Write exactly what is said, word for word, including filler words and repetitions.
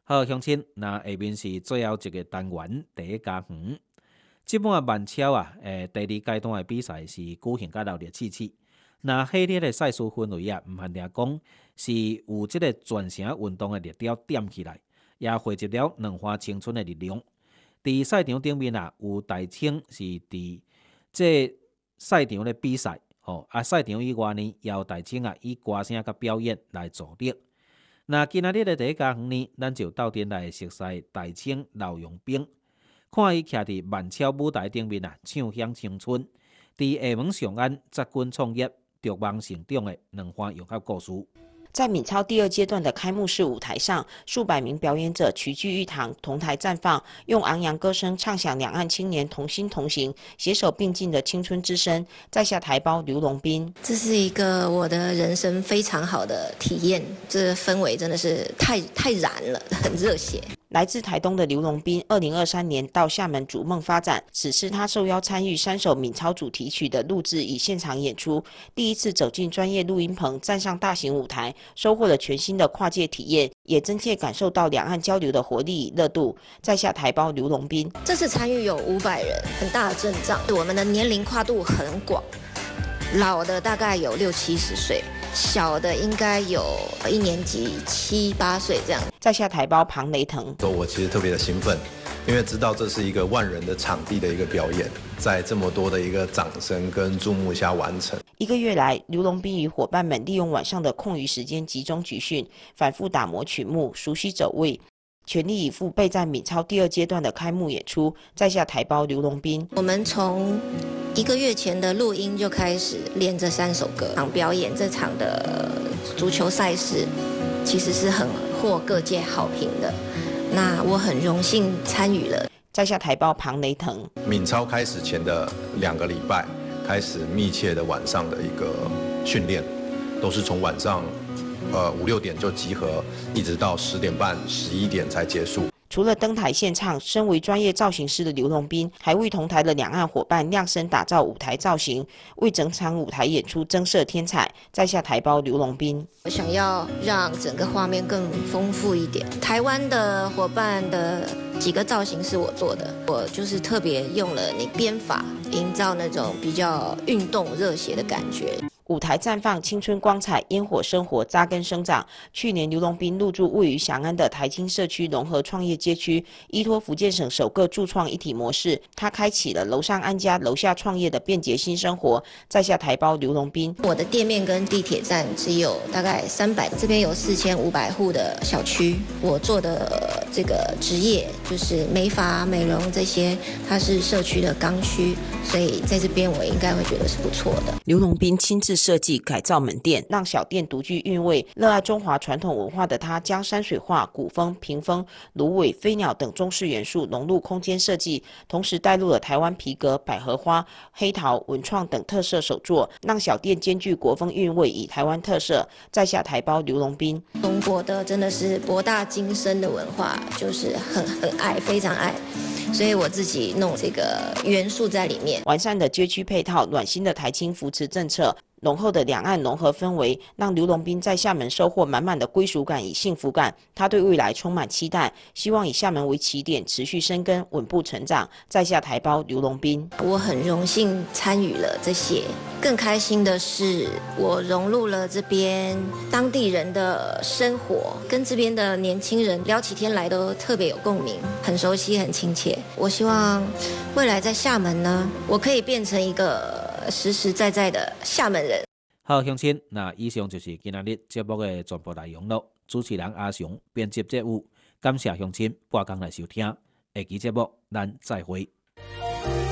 好，乡亲，那下面是最后一个单元第一家园。即满慢超啊，诶，第二阶段的比赛是举行到六月七七。那迄日的赛事氛围啊，毋限定讲是有即个全城运动的热潮点起来，也汇集了两花青春的力量。伫赛场顶面啊，有台青是伫即赛场的比赛，吼啊，赛场以外呢，也有台青啊以歌声甲表演来助力。那今仔日的第一家园呢，咱就斗阵来熟悉台青刘永兵，看伊徛伫慢超舞台顶面啊，唱响青春，伫厦门上岸扎根创业、逐梦成长的两番融合故事。 在闽超第二阶段的开幕式舞台上，数百名表演者齐聚一堂，同台绽放，用昂扬歌声唱响两岸青年同心同行、携手并进的青春之声。在下台胞刘龙斌， 这是一个我的人生非常好的体验，这氛围真的是太太燃了，很热血。 来自台东的刘龙斌，二零二三年到厦门逐梦发展。此次他受邀参与三首闽超主题曲的录制与现场演出，第一次走进专业录音棚，站上大型舞台，收获了全新的跨界体验，也真切感受到两岸交流的活力与热度。在下台胞刘龙斌， 这次参与有五百人，很大的阵仗，我们的年龄跨度很广，老的大概有六七十岁。小的应该有一年级七八岁这样。 在下台胞庞雷腾， 我其实特别的兴奋，因为知道这是一个万人的场地的一个表演，在这么多的一个掌声跟注目下完成。 一个月来，刘龙斌与伙伴们利用晚上的空余时间集中集训，反复打磨曲目，熟悉走位，全力以赴备战闽超第二阶段的开幕演出。在下台胞刘龙斌， 我们从一个月前的录音就开始练这三首歌，场表演这场的足球赛事其实是很获各界好评的。那我很荣幸参与了。 在下台胞庞雷腾， 闽超开始前的两个礼拜，开始密切的晚上的一个训练，都是从晚上呃五六点就集合，一直到十点半、十一点才结束。 除了登台献唱，身为专业造型师的刘龙斌，还为同台的两岸伙伴量身打造舞台造型，为整场舞台演出增色添彩。在下台胞刘龙斌， 我想要让整个画面更丰富一点。台湾的伙伴的几个造型是我做的，我就是特别用了你编法，营造那种比较运动热血的感觉。 舞台绽放青春光彩，烟火生活扎根生长。去年刘龙斌入驻位于翔安的台青社区融合创业街区，依托福建省首个驻创一体模式，他开启了楼上安家楼下创业的便捷新生活。在下台胞刘龙斌， 我的店面跟地铁站只有大概三百，这边有四千五百户的小区，我做的这个职业就是美发美容这些，它是社区的刚需，所以在这边我应该会觉得是不错的。 刘龙斌亲自设计改造门店，让小店独具韵味。热爱中华传统文化的他，将山水画、古风、屏风、芦苇、飞鸟等中式元素融入空间设计，同时带入了台湾皮革、百合花、黑陶、文创等特色手作，让小店兼具国风韵味与台湾特色。在下台胞刘龙斌， 中国的真的是博大精深的文化，就是很很爱，非常爱。所以我自己弄这个元素在里面， 完善的街区配套，暖心的台青扶持政策，浓厚的两岸融合氛围，让刘龙斌在厦门收获满满的归属感与幸福感。他对未来充满期待，希望以厦门为起点，持续生根，稳步成长。在下台胞刘龙斌， 我很荣幸参与了这些，更开心的是我融入了这边当地人的生活，跟这边的年轻人聊起天来都特别有共鸣，很熟悉，很亲切。我希望未来在厦门呢，我可以变成一个实实在在的厦门人。 好，乡亲，那以上就是今仔日节目的全部内容咯。主持人阿雄，编辑节务，感谢乡亲拨工来收听。下期节目咱再会。